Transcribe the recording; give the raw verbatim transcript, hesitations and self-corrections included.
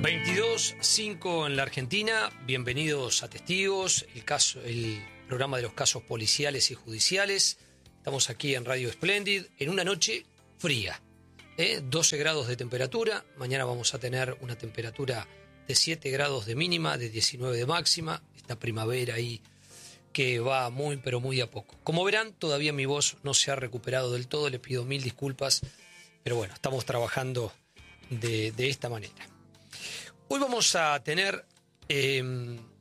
veintidós cinco en la Argentina. Bienvenidos a Testigos, el caso, el programa de los casos policiales y judiciales. Estamos aquí en Radio Splendid en una noche fría, ¿eh? doce grados de temperatura. Mañana vamos a tener una temperatura de siete grados de mínima, de diecinueve de máxima. Esta primavera ahí que va muy pero muy a poco. Como verán, todavía mi voz no se ha recuperado del todo. Le pido mil disculpas, pero bueno, estamos trabajando de, de esta manera. Hoy vamos a tener eh,